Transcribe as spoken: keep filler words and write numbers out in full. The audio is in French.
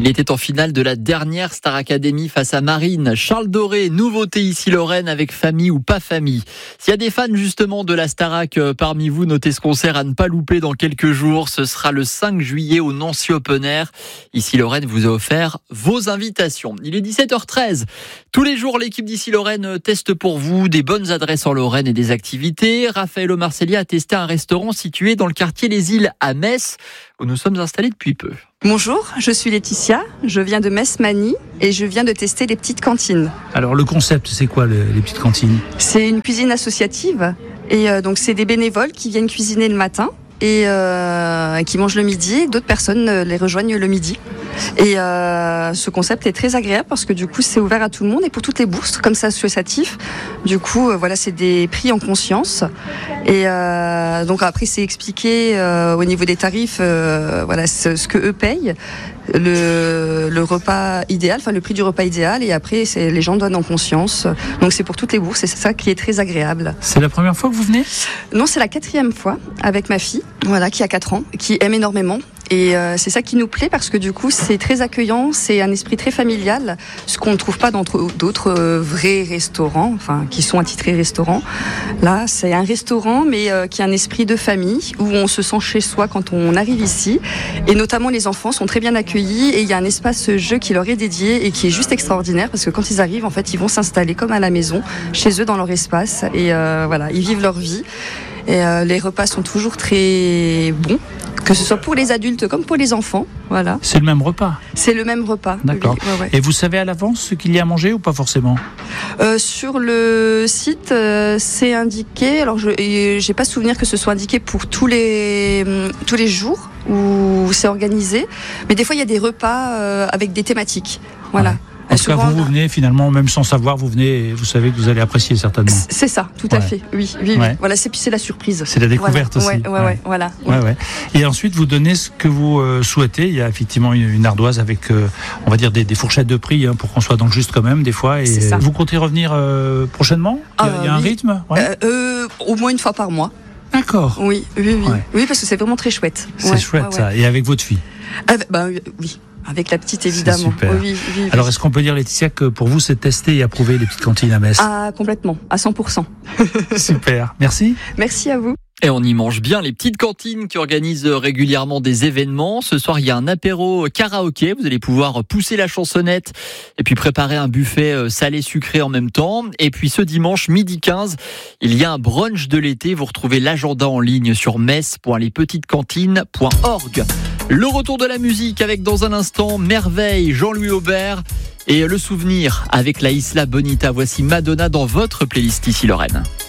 Il était en finale de la dernière Star Academy face à Marine. Charles Doré, nouveauté ici Lorraine avec famille ou pas famille. S'il y a des fans justement de la Starac parmi vous, notez ce concert à ne pas louper dans quelques jours. Ce sera le cinq juillet au Nancy Open Air. Ici Lorraine vous a offert vos invitations. Il est dix-sept heures treize. Tous les jours, l'équipe d'Ici Lorraine teste pour vous des bonnes adresses en Lorraine et des activités. Raphaël Omarcelli a testé un restaurant situé dans le quartier Les Îles à Metz, où nous sommes installés depuis peu. Bonjour, je suis Laetitia, je viens de Metz-Mani et je viens de tester les petites cantines. Alors le concept, c'est quoi le, les petites cantines ? C'est une cuisine associative et euh, donc c'est des bénévoles qui viennent cuisiner le matin et euh, qui mangent le midi et d'autres personnes euh, les rejoignent le midi. Et euh, ce concept est très agréable parce que du coup c'est ouvert à tout le monde et pour toutes les bourses comme c'est associatif. Du coup euh, voilà, c'est des prix en conscience et euh, donc après c'est expliqué euh, au niveau des tarifs euh, voilà ce, ce que eux payent, le, le repas idéal, enfin le prix du repas idéal et après c'est, les gens donnent en conscience. Donc c'est pour toutes les bourses et c'est ça qui est très agréable. C'est la première fois que vous venez ? Non, c'est la quatrième fois avec ma fille, voilà, qui a quatre ans, qui aime énormément. Et euh, c'est ça qui nous plaît parce que du coup c'est très accueillant, c'est un esprit très familial, ce qu'on ne trouve pas dans d'autres euh, vrais restaurants, enfin qui sont attitrés restaurants. Là c'est un restaurant mais euh, qui a un esprit de famille où on se sent chez soi quand on arrive ici et notamment les enfants sont très bien accueillis et il y a un espace jeu qui leur est dédié et qui est juste extraordinaire parce que quand ils arrivent en fait ils vont s'installer comme à la maison chez eux dans leur espace et euh, voilà ils vivent leur vie et euh, les repas sont toujours très bons. Que ce soit pour les adultes comme pour les enfants, voilà. C'est le même repas ? C'est le même repas. D'accord. Oui, ouais, ouais. Et vous savez à l'avance ce qu'il y a à manger ou pas forcément ? euh, Sur le site, euh, c'est indiqué. Alors, je j'ai pas souvenir que ce soit indiqué pour tous les tous les jours où c'est organisé, mais des fois il y a des repas euh, avec des thématiques, voilà. Ouais. En tout cas, vous, vous venez finalement, même sans savoir, vous venez et vous savez que vous allez apprécier certainement. C'est ça, tout à ouais. fait. Oui, oui, ouais. oui. Voilà, c'est puis c'est la surprise. C'est la découverte voilà. aussi. Ouais, ouais, ouais, voilà. Ouais, ouais. Et ensuite, vous donnez ce que vous euh, souhaitez. Il y a effectivement une, une ardoise avec, euh, on va dire, des, des fourchettes de prix hein, pour qu'on soit dans le juste quand même des fois. Et c'est ça. Vous comptez revenir euh, prochainement ? Il y a, euh, il y a un oui. rythme ouais. euh, euh, Au moins une fois par mois. D'accord. Oui, oui, oui. Ouais. Oui, parce que c'est vraiment très chouette. C'est ouais, chouette ouais, ça. ouais. Et avec votre fille ? Avec, bah, oui. Avec la petite, évidemment. C'est super. Oui, oui, oui. Alors, est-ce qu'on peut dire, Laetitia, que pour vous, c'est tester et approuver les petites cantines à Metz ? Ah, complètement, à cent pour cent. Super. Merci. Merci à vous. Et on y mange bien, les petites cantines qui organisent régulièrement des événements. Ce soir, il y a un apéro karaoké. Vous allez pouvoir pousser la chansonnette et puis préparer un buffet salé-sucré en même temps. Et puis ce dimanche, midi quinze, il y a un brunch de l'été. Vous retrouvez l'agenda en ligne sur metz point les petites cantines point org. Le retour de la musique avec dans un instant Merveille, Jean-Louis Aubert et le souvenir avec la Isla Bonita. Voici Madonna dans votre playlist ici Lorraine.